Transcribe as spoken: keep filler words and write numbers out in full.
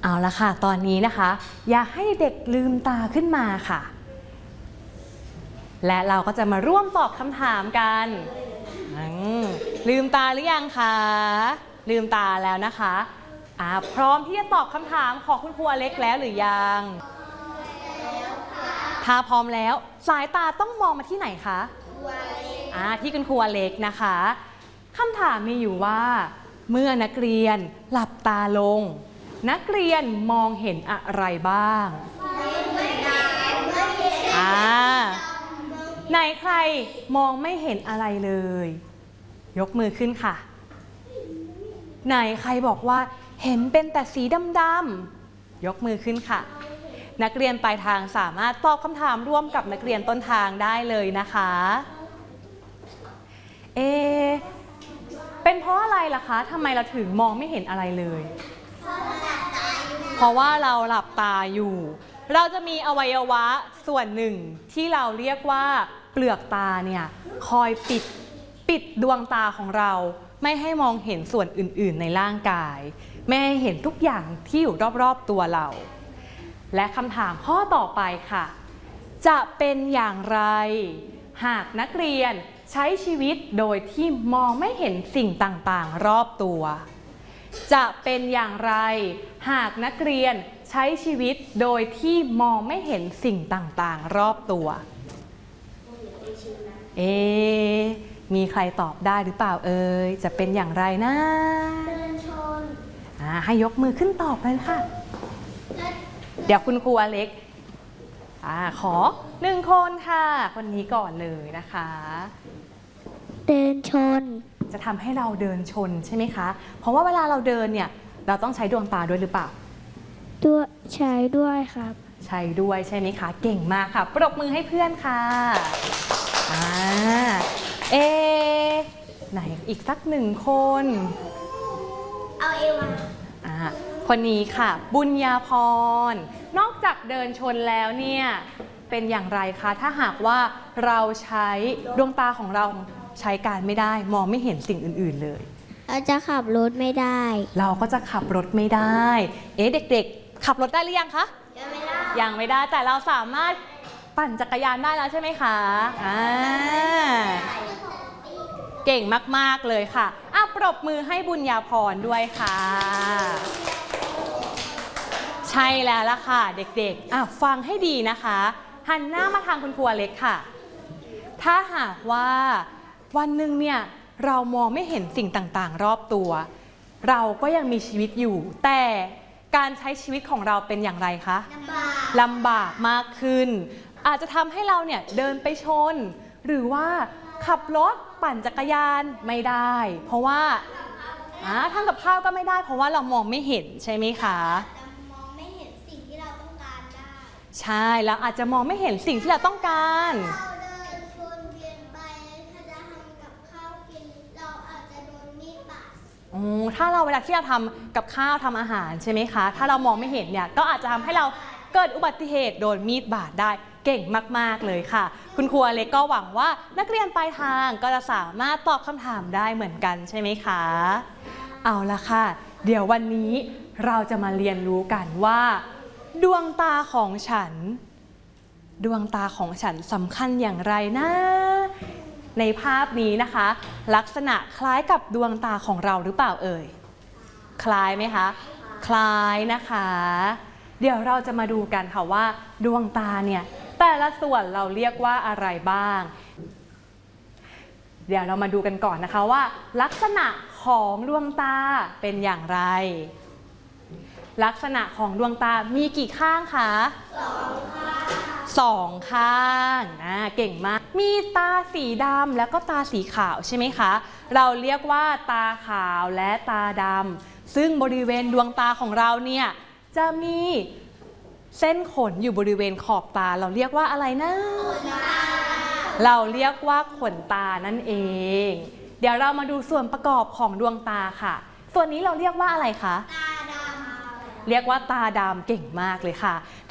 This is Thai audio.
เอาละค่ะตอนนี้นะคะอยากให้เด็กลืมตาขึ้นมาค่ะและเราก็จะมาร่วมตอบคำถามกันลืมตาหรือยังคะลืมตาแล้วนะคะอ่าพร้อมที่จะตอบคำถามของคุณครูอเล็กแล้วหรือยังถ้าพร้อมแล้วสายตาต้องมองมาที่ไหนคะอ่าที่คุณครูอเล็กนะคะคำถามมีอยู่ว่าเมื่อนักเรียนหลับตาลงนักเรียนมองเห็นอะไรบ้างอ่าไหนใครมองไม่เห็นอะไรเลยยกมือขึ้นค่ะไหนใครบอกว่าเห็นเป็นแต่สีดำๆยกมือขึ้นค่ะนักเรียนปลายทางสามารถตอบคำถามร่วมกับนักเรียนต้นทางได้เลยนะคะเอเป็นเพราะอะไรล่ะคะทำไมเราถึงมองไม่เห็นอะไรเลยเพราะว่าเราหลับตาอยู่เราจะมีอวัยวะส่วนหนึ่งที่เราเรียกว่าเปลือกตาเนี่ยคอยปิดปิดดวงตาของเราไม่ให้มองเห็นส่วนอื่นๆในร่างกายไม่ให้เห็นทุกอย่างที่อยู่รอบๆตัวเราและคำถามข้อต่อไปค่ะจะเป็นอย่างไรหากนักเรียนใช้ชีวิตโดยที่มองไม่เห็นสิ่งต่างๆรอบตัวจะเป็นอย่างไรหากนักเรียนใช้ชีวิตโดยที่มองไม่เห็นสิ่งต่างๆรอบตัวเอ๊ะมีใครตอบได้หรือเปล่าเอ่ยจะเป็นอย่างไรนะเดินชนอ่าให้ยกมือขึ้นตอบเลยค่ะเดี๋ยวคุณครูอเล็กอ่าขอหนึ่งคนค่ะคนนี้ก่อนเลยนะคะเดินชนจะทำให้เราเดินชนใช่ไหมคะเพราะว่าเวลาเราเดินเนี่ยเราต้องใช้ดวงตาด้วยหรือเปล่าด้วยใช้ด้วยครับใช้ด้วยใช่ไหมคะเก่งมากค่ะปรบมือให้เพื่อนค่ะอ่าเอไหนอีกสักหนึ่งคนเอาเอวาอ่าคนนี้ค่ะบุญญาพรนอกจากเดินชนแล้วเนี่ยเป็นอย่างไรคะถ้าหากว่าเราใช้ดวงตาของเราใช้การไม่ได้มองไม่เห็นสิ่งอื่นๆเลยเราจะขับรถไม่ได้เราก็จะขับรถไม่ได้เอ๊ะเด็กๆขับรถได้หรือยังคะยังไม่ได้ยังไม่ได้แต่เราสามารถปั่นจักรยานได้แล้วใช่ไหมคะอ่าเก่งมากๆเลยค่ะอ่ะปรบมือให้บุญญาพรด้วยค่ะใช่แล้วล่ะค่ะเด็กๆอ่ะฟังให้ดีนะคะหันหน้ามาทางคุณครูอเล็กค่ะถ้าหากว่าวันหนึ่งเนี่ยเรามองไม่เห็นสิ่งต่างๆรอบตัวเราก็ยังมีชีวิตอยู่แต่การใช้ชีวิตของเราเป็นอย่างไรคะลำบากลำบากมากขึ้นอาจจะทำให้เราเนี่ยเดินไปชนหรือว่าขับรถปั่นจักรยานไม่ได้เพราะว่าอ่าทำกับข้าวก็ไม่ได้เพราะว่าเรามองไม่เห็นใช่ไหมคะมองไม่เห็นสิ่งที่เราต้องการได้ใช่แล้วอาจจะมองไม่เห็นสิ่งที่เราต้องการถ้าเราเวลาที่เราทำกับข้าวทำอาหารใช่ไหมคะถ้าเรามองไม่เห็นเนี่ยก็อาจจะทำให้เราเกิดอุบัติเหตุโดนมีดบาดได้เก่งมากๆเลยค่ะคุณครูอเล็กก็หวังว่านักเรียนปลายทางก็จะสามารถตอบคำถามได้เหมือนกันใช่ไหมคะเอาละค่ะเดี๋ยววันนี้เราจะมาเรียนรู้กันว่าดวงตาของฉันดวงตาของฉันสำคัญอย่างไรนะในภาพนี้นะคะลักษณะคล้ายกับดวงตาของเราหรือเปล่าเอ่ยคล้ายไหมคะคล้ายนะคะเดี๋ยวเราจะมาดูกันค่ะว่าดวงตาเนี่ยแต่ละส่วนเราเรียกว่าอะไรบ้างเดี๋ยวเรามาดูกันก่อนนะคะว่าลักษณะของดวงตาเป็นอย่างไรลักษณะของดวงตามีกี่ข้างคะสองข้างสองข้างนะเก่งมากมีตาสีดำแล้วก็ตาสีขาวใช่ไหมคะเราเรียกว่าตาขาวและตาดำซึ่งบริเวณดวงตาของเราเนี่ยจะมีเส้นขนอยู่บริเวณขอบตาเราเรียกว่าอะไรนะเราเรียกว่าขนตานั่นเองเดี๋ยวเรามาดูส่วนประกอบของดวงตาค่ะส่วนนี้เราเรียกว่าอะไรคะตาดำเรียกว่าตาดำเก่งมากเลยค่ะ